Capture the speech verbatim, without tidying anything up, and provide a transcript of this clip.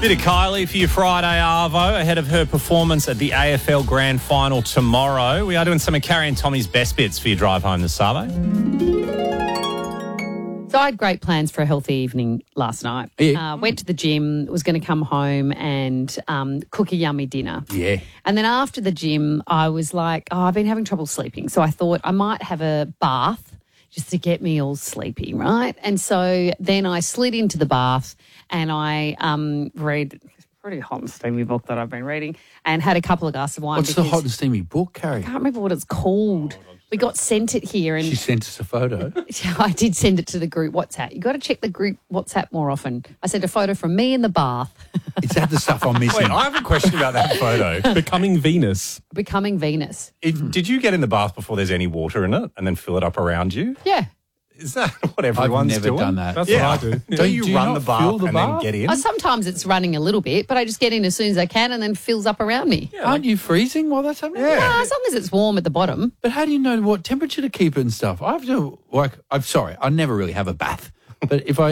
Bit of Kylie for your Friday Arvo ahead of her performance at the A F L Grand Final tomorrow. We are doing some of Carrie and Tommy's best bits for your drive home this Savo. So I had great plans for a healthy evening last night. Yeah. Uh, went to the gym, was going to come home and um, cook a yummy dinner. Yeah. And then after the gym, I was like, oh, I've been having trouble sleeping. So I thought I might have a bath just to get me all sleepy, right? And so then I slid into the bath and I um, read this pretty hot and steamy book that I've been reading and had a couple of glasses of wine. What's the because hot and steamy book, Carrie? I can't remember what it's called. We got sent it here and She sent us a photo. I did send it to the group WhatsApp. You got to check the group WhatsApp more often. I sent a photo from me in the bath. Is that the stuff I'm missing? Wait, I have a question about that photo. Becoming Venus. Becoming Venus. If, did you get in the bath before there's any water in it and then fill it up around you? Yeah. Is that what I've everyone's never doing? done that. That's Yeah. what I do. Don't Don't- you do you run not the bath fill the and then bath? get in? Oh, sometimes it's running a little bit, but I just get in as soon as I can and then fills up around me. Aren't you freezing while that's happening? Yeah. Ah, as long as it's warm at the bottom. But how do you know what temperature to keep it and stuff? I have to, like, I'm sorry, I never really have a bath. But if I